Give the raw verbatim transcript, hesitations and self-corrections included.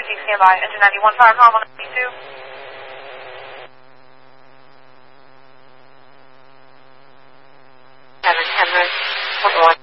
Receive standby. Engine ninety-one, fire normal ninety-two. Seven, ten, one.